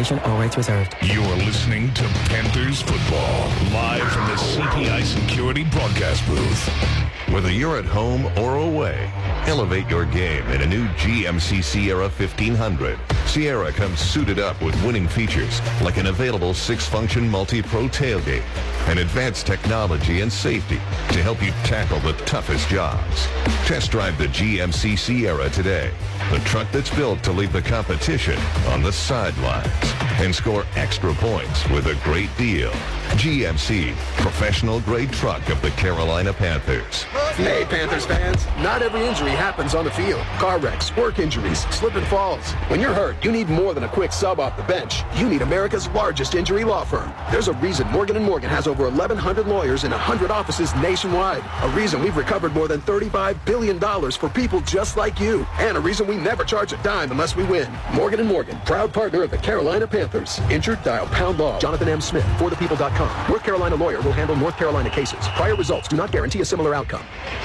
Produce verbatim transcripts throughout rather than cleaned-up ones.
consideration. All rights reserved. You're listening to Panthers football, live from the C P I Security broadcast booth. Whether you're at home or away, elevate your game in a new G M C Sierra fifteen hundred. Sierra comes suited up with winning features like an available six-function multi-pro tailgate and advanced technology and safety to help you tackle the toughest jobs. Test drive the G M C Sierra today, the truck that's built to leave the competition on the sidelines and score extra points with a great deal. G M C, professional-grade truck of the Carolina Panthers. Hey, Panthers fans, not every injury happens on the field. Car wrecks, work injuries, slip and falls. When you're hurt, you need more than a quick sub off the bench. You need America's largest injury law firm. There's a reason Morgan and Morgan has over eleven hundred lawyers in one hundred offices nationwide. A reason we've recovered more than thirty-five billion dollars for people just like you. And a reason we never charge a dime unless we win. Morgan and Morgan, proud partner of the Carolina Panthers. Injured, dial pound law. Jonathan M. Smith, for the people dot com. North Carolina lawyer will handle North Carolina cases. Prior results do not guarantee a similar outcome.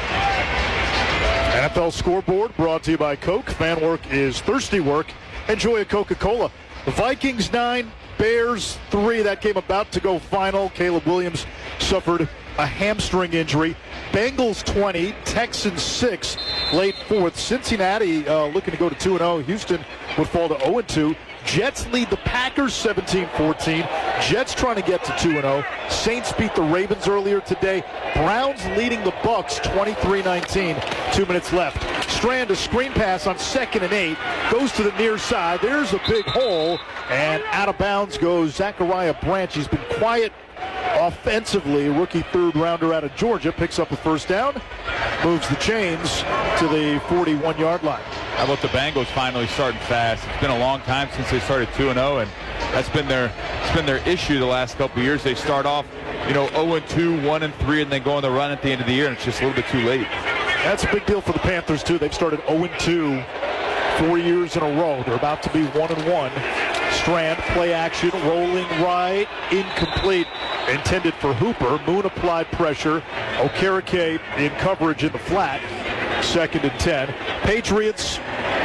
N F L Scoreboard brought to you by Coke. Fan work is thirsty work. Enjoy a Coca-Cola. The Vikings nine, Bears three. That game about to go final. Caleb Williams suffered a hamstring injury. Bengals twenty, Texans six, late fourth. Cincinnati uh, looking to go to two and oh. Houston would fall to oh and two. Jets lead the Packers seventeen fourteen. Jets trying to get to two and oh. Saints beat the Ravens earlier today. Browns leading the Bucks twenty-three nineteen. Two minutes left. Strand, a screen pass on second and eight. Goes to the near side. There's a big hole. And out of bounds goes Zachariah Branch. He's been quiet offensively. Rookie third rounder out of Georgia. Picks up the first down. Moves the chains to the forty-one-yard line. How about the Bengals finally starting fast? It's been a long time since they started two and oh, and that's been their it's been their issue the last couple of years. They start off, you know, oh and two, one and three, and then go on the run at the end of the year, and it's just a little bit too late. That's a big deal for the Panthers too. They've started oh and two four years in a row. They're about to be one and one. Strand, play action, rolling right, incomplete, intended for Hooper. Moon applied pressure. Okereke in coverage in the flat. Second and ten. Patriots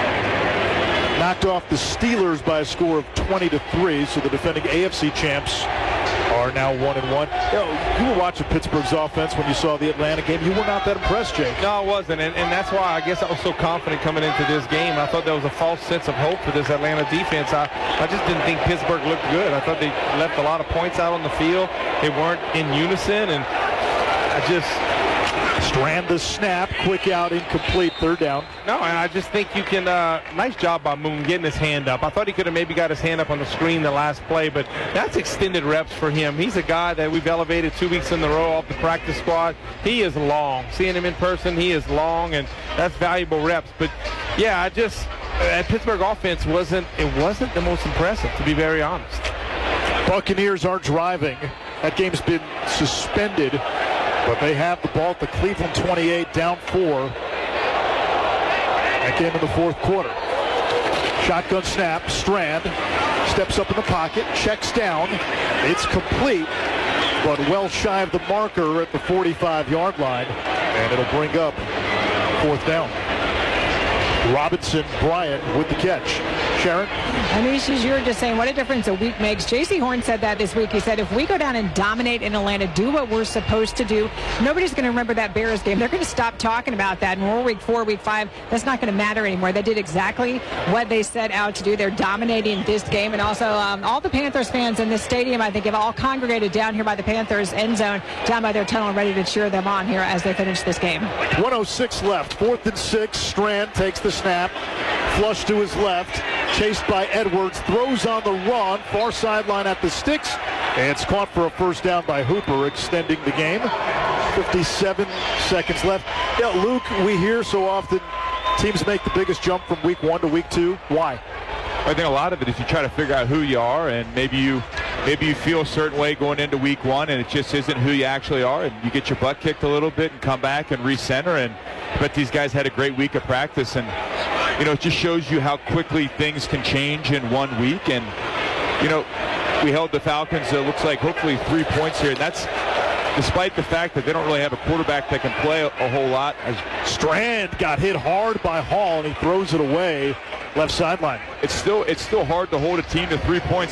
knocked off the Steelers by a score of twenty to three, so the defending A F C champs are now one and one. You know, you were watching Pittsburgh's offense when you saw the Atlanta game. You were not that impressed, Jake. No, I wasn't, and, and that's why I guess I was so confident coming into this game. I thought there was a false sense of hope for this Atlanta defense. I, I just didn't think Pittsburgh looked good. I thought they left a lot of points out on the field. They weren't in unison, and I just... Strand the snap, quick out, incomplete, third down. No, and I just think you can, uh, nice job by Moon getting his hand up. I thought he could have maybe got his hand up on the screen the last play, but that's extended reps for him. He's a guy that we've elevated two weeks in a row off the practice squad. He is long. Seeing him in person, he is long, and that's valuable reps. But, yeah, I just, that Pittsburgh offense wasn't, it wasn't the most impressive, to be very honest. Buccaneers are driving. That game's been suspended. But they have the ball at the Cleveland twenty-eight, down four. That game in the fourth quarter. Shotgun snap, Strand steps up in the pocket, checks down. It's complete, but well shy of the marker at the forty-five-yard line. And it'll bring up fourth down. Robinson Bryant with the catch. Sharon? Anish, as you were just saying, what a difference a week makes. J C Horn said that this week. He said, if we go down and dominate in Atlanta, do what we're supposed to do, nobody's going to remember that Bears game. They're going to stop talking about that. And we're week four, week five, that's not going to matter anymore. They did exactly what they set out to do. They're dominating this game. And also, um, all the Panthers fans in this stadium, I think, have all congregated down here by the Panthers end zone, down by their tunnel, ready to cheer them on here as they finish this game. one oh six left. Fourth and six. Strand takes the snap. Flush to his left. Chased by Edwards, throws on the run, far sideline at the sticks, and it's caught for a first down by Hooper, extending the game. fifty-seven seconds left. Yeah, Luke, we hear so often teams make the biggest jump from week one to week two. Why? I think a lot of it is you try to figure out who you are, and maybe you maybe you feel a certain way going into week one, and it just isn't who you actually are, and you get your butt kicked a little bit and come back and recenter. And but these guys had a great week of practice, and you know, it just shows you how quickly things can change in one week. And, you know, we held the Falcons, it looks like, hopefully three points here. And that's despite the fact that they don't really have a quarterback that can play a, a whole lot. Strand got hit hard by Hall, and he throws it away left sideline. It's still, it's still hard to hold a team to three points.